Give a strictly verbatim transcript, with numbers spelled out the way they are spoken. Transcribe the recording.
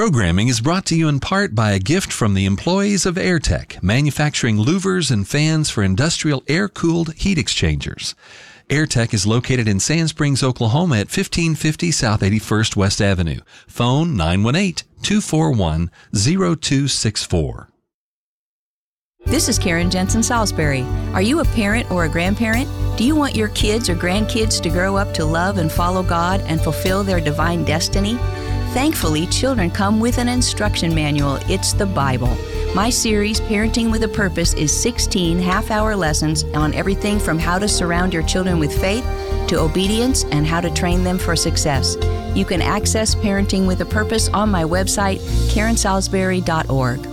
programming is brought to you in part by a gift from the employees of Airtech, manufacturing louvers and fans for industrial air-cooled heat exchangers. Airtech is located in Sand Springs, Oklahoma at fifteen fifty South eighty-first West Avenue. Phone nine one eight, two four one, zero two six four. This is Karen Jensen Salisbury. Are you a parent or a grandparent? Do you want your kids or grandkids to grow up to love and follow God and fulfill their divine destiny? Thankfully, children come with an instruction manual. It's the Bible. My series, Parenting with a Purpose, is sixteen half-hour lessons on everything from how to surround your children with faith to obedience and how to train them for success. You can access Parenting with a Purpose on my website, karen salisbury dot org.